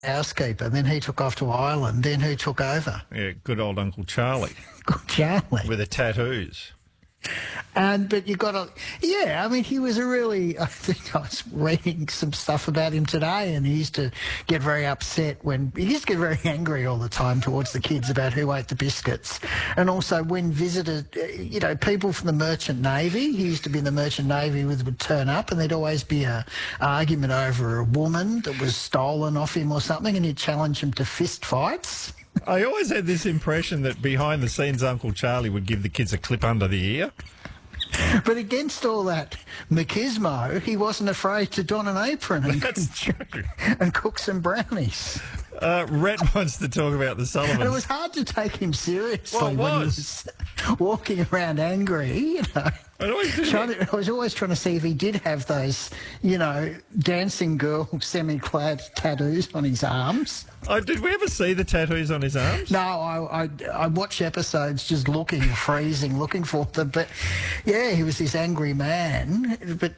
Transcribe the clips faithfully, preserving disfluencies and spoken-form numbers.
housekeeper. Then he took off to Ireland. Then who took over? Yeah, good old Uncle Charlie. Good Charlie. With the tattoos. And but you got to, yeah. I mean, he was a really. I think I was reading some stuff about him today, and he used to get very upset when he used to get very angry all the time towards the kids about who ate the biscuits, and also when visited, you know, people from the Merchant Navy. He used to be in the Merchant Navy, with would turn up, and there'd always be a argument over a woman that was stolen off him or something, and he'd challenge him to fist fights. I always had this impression that behind the scenes Uncle Charlie would give the kids a clip under the ear. But against all that machismo, he wasn't afraid to don an apron and, That's true. and cook some brownies. Uh, Rhett wants to talk about the Sullivans. And it was hard to take him seriously Well, it when he was. was walking around angry, you know. I always did Trying it. to, I was always trying to see if he did have those, you know, dancing girl semi-clad tattoos on his arms. Oh, did we ever see the tattoos on his arms? No, I, I, I watch episodes just looking, freezing, looking for them. But, yeah, he was this angry man, but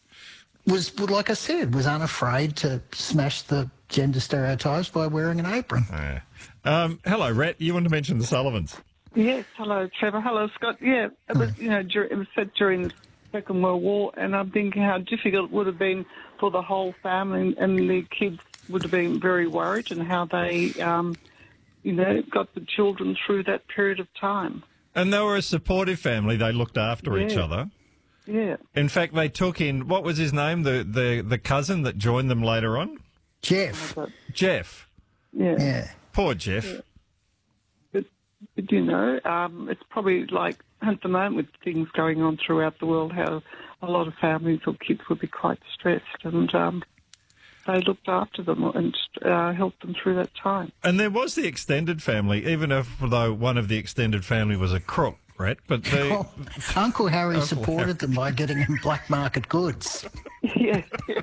was, like I said, was unafraid to smash the gender stereotypes by wearing an apron. Yeah. Um, hello, Rhett. You want to mention the Sullivans? Yes, hello, Trevor. Hello, Scott. Yeah, it was, you know, dur- it was set during the Second World War, and I'm thinking how difficult it would have been for the whole family, and the kids would have been very worried, and how they, um, you know, got the children through that period of time. And they were a supportive family. They looked after Yeah. each other. Yeah. In fact, they took in, what was his name, the, the, the cousin that joined them later on? Jeff. But, Jeff. yeah. Yeah. Poor Jeff. Yeah. But, but, you know, um, it's probably like at the moment with things going on throughout the world, how a lot of families or kids would be quite stressed, and um, they looked after them and uh, helped them through that time. And there was the extended family, even if, though one of the extended family was a crook, Brett, but the... Oh, Uncle Harry Uncle supported Harry. them by getting him black market goods. Yeah.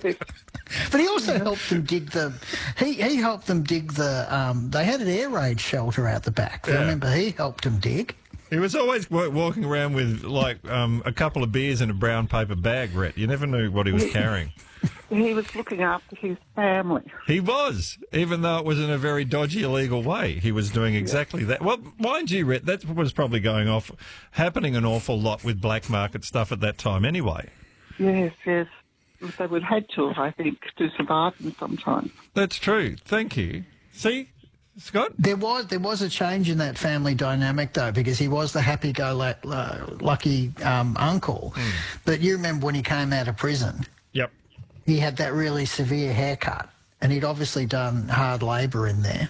But he also helped them dig the. He, he helped them dig the. Um, they had an air raid shelter out the back. Yeah. Remember, he helped them dig. He was always wa- walking around with, like, um, a couple of beers in a brown paper bag, Brett. You never knew what he was carrying. He was looking after his family. He was, even though it was in a very dodgy, illegal way. He was doing exactly that. Well, mind you, Rhett, that was probably going off, happening an awful lot with black market stuff at that time anyway. Yes, yes. They would have had to, I think, to survive them sometimes. That's true. Thank you. See, Scott? There was there was a change in that family dynamic though, because he was the happy-go-lucky um, uncle. Mm. But you remember when he came out of prison, Yep. he had that really severe haircut, and he'd obviously done hard labour in there.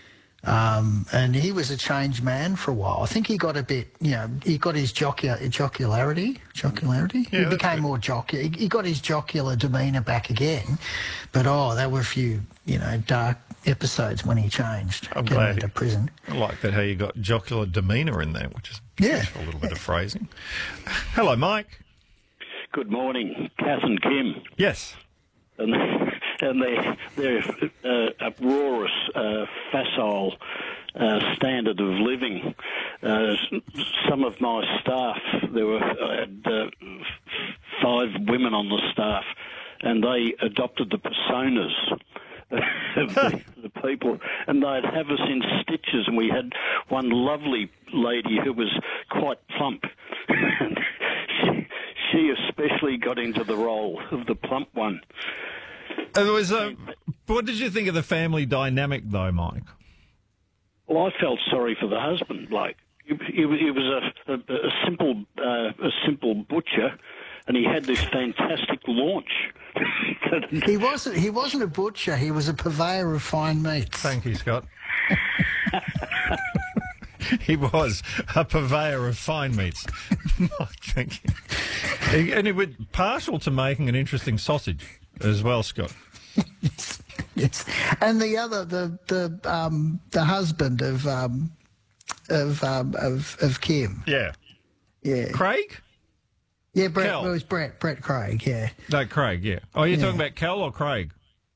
Um, and he was a changed man for a while. I think he got a bit, you know, he got his jocular, jocularity, jocularity. Yeah, he that's became good. more jocular. He, he got his jocular demeanour back again. But, oh, there were a few, you know, dark episodes when he changed. I'm getting glad into he- prison. I like that how you got jocular demeanour in there, which is Yeah. a little bit of phrasing. Hello, Mike. Good morning, Kath and Kim. Yes. And, and they, their uh, uproarious, uh, facile uh, standard of living. Uh, some of my staff, there were I had uh, five women on the staff, and they adopted the personas of the, the people, and they'd have us in stitches, and we had one lovely lady who was quite plump. she, she especially got into the role of the plump one. It was, uh, what did you think of the family dynamic, though, Mike? Well, I felt sorry for the husband. Like he, he, he was a, a, a simple, uh, a simple butcher, and he had this fantastic launch. He wasn't, he wasn't a butcher. He was a purveyor of fine meats. Thank you, Scott. He was a purveyor of fine meats. Thank you. He- And he was partial to making an interesting sausage as well, Scott. Yes, and the other, the the um, the husband of um, of um, of of Kim, Yeah. yeah, Craig? yeah, Brett. Kel. Well, it was Brett, Brett Craig, yeah. No, Craig, yeah. Oh, you're Yeah. talking about Cal or Craig?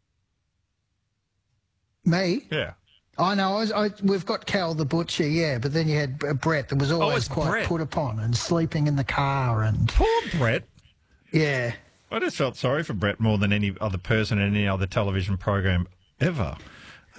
Me? Yeah. I know. I was, I, we've got Cal the butcher, yeah, but then you had uh, Brett that was always it's quite Brett. put upon and sleeping in the car, and Poor Brett. yeah. I just felt sorry for Brett more than any other person in any other television program ever.